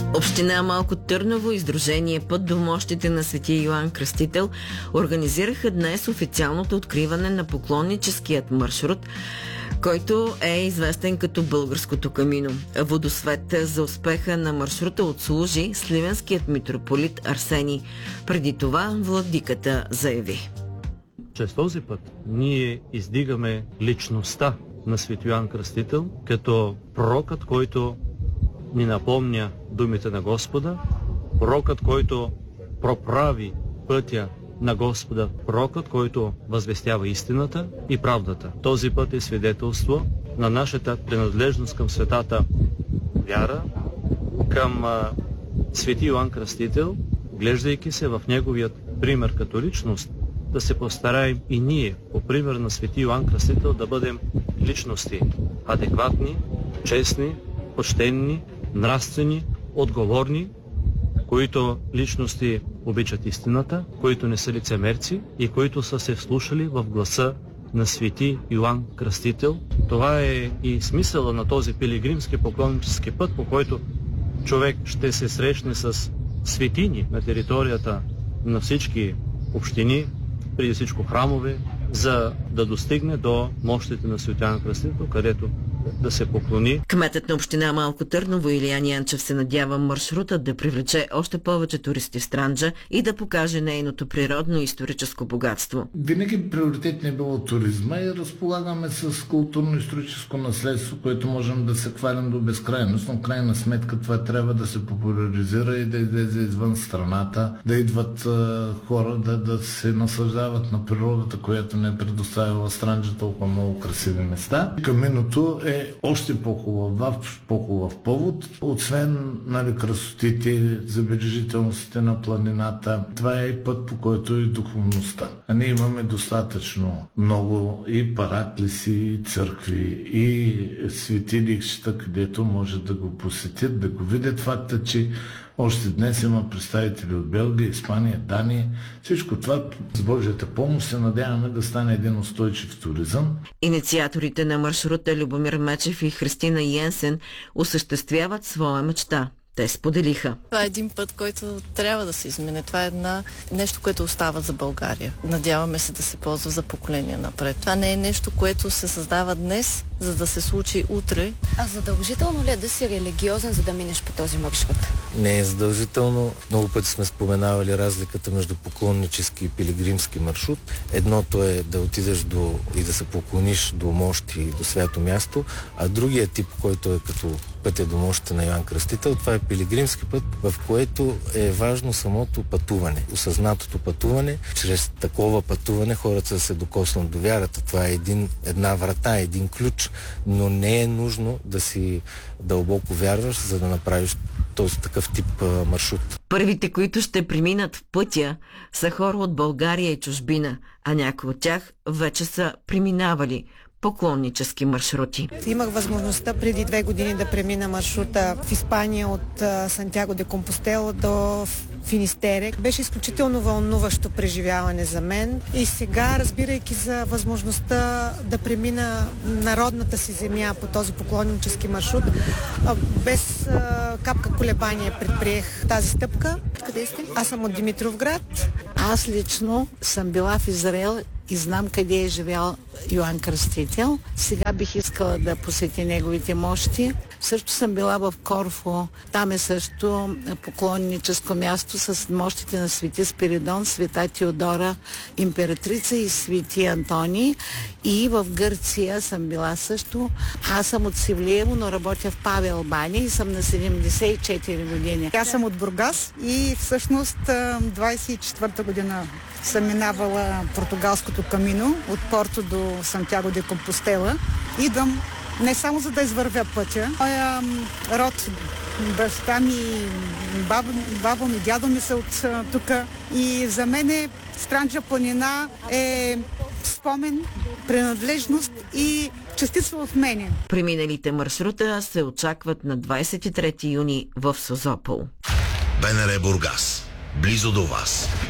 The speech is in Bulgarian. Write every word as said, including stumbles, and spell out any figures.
Община Малко Търново и Сдружение Път до мощите на Свети Йоан Кръстител организираха днес официалното откриване на поклонническият маршрут, който е известен като Българското камино. Водосвет за успеха на маршрута отслужи сливенският митрополит Арсений. Преди това владиката заяви: чрез този път ние издигаме личността на Свети Йоан Кръстител като пророкът, който ни напомня думите на Господа, пророкът, който проправи пътя на Господа, пророкът, който възвестява истината и правдата. Този път е свидетелство на нашата принадлежност към светата вяра, към а, Свети Йоан Кръстител, глеждайки се в неговият пример като личност, да се постараем и ние, по пример на Свети Йоан Кръстител, да бъдем личности адекватни, честни, почтенни, нравствени, отговорни, които личности обичат истината, които не са лицемерци и които са се вслушали в гласа на Свети Йоан Кръстител. Това е и смисъла на този пилигримски поклоннически път, по който човек ще се срещне с светини на територията на всички общини, преди всичко храмове, за да достигне до мощите на Свети Йоан Кръстител, където да се поклони. Кметът на община Малко Търново Илиян Янчев се надява маршрутът да привлече още повече туристи в Странджа и да покаже нейното природно и историческо богатство. Винаги приоритет не е било туризма и разполагаме с културно-историческо наследство, което можем да се хвалим до безкрайност, но крайна сметка това трябва да се популяризира и да излезе извън страната, да идват а, хора, да, да се наслаждават на природата, която не е предоставила Странджа толкова много красиви места. Каминото е още по-хубав, по-хубав повод, освен, нали, красотите, забележителностите на планината. Това е и път, по който и духовността. А ние имаме достатъчно много и параклиси, и църкви, и светилища, където може да го посетят, да го видят. Факта, че още днес има представители от Белгия, Испания, Дания. Всичко това с Божията помощ се надяваме да стане един устойчив туризъм. Инициаторите на маршрута Любомир Мечев и Христина Йенсен осъществяват своя мечта. Те споделиха: това е един път, който трябва да се измине. Това е една нещо, което остава за България. Надяваме се да се ползва за поколения напред. Това не е нещо, което се създава днес, за да се случи утре. А задължително ли е да си религиозен, за да минеш по този маршрут? Не е задължително. Много пъти сме споменавали разликата между поклоннически и пилигримски маршрут. Едното е да отидеш до и да се поклониш до мощи и до свято място, а другия тип, който е като пътя до мощите на Йоан Кръстител, това е пилигримски път, в което е важно самото пътуване, осъзнатото пътуване. Чрез такова пътуване хората да се докоснат до вярата. Това е един, една врата, един ключ, но не е нужно да си дълбоко вярваш, за да направиш този такъв тип а, маршрут. Първите, които ще преминат в пътя, са хора от България и чужбина, а някои от тях вече са преминавали поклоннически маршрути. Имах възможността преди две години да премина маршрута в Испания от Сантяго де Компостела до Финистере. Беше изключително вълнуващо преживяване за мен и сега, разбирайки за възможността да премина народната си земя по този поклоннически маршрут, без капка колебание предприех тази стъпка. Къде сте? Аз съм от Димитровград. Аз лично съм била в Израел и знам къде е живял Йоан Кръстител. Сега бих искала да посетя неговите мощи. Също съм била в Корфу. Там е също поклонническо място с мощите на свети Спиридон, света Теодора, императрица и свети Антоний. И в Гърция съм била също. Аз съм от Севлиево, но работя в Павел баня и съм на седемдесет и четири години. Аз съм от Бургас и всъщност двадесет и четвърта година съм минавала португалското камино от Порто до Сантяго де Компостела. Идвам не само за да извървя пътя. Моя род, баща ми, баба, баба ми, дядо ми са от тук. И за мен Странджа планина е спомен, принадлежност и частица от мене. Преминалите маршрута се очакват на двадесет и трети юни в Созопол. БНР Бургас. Близо до вас.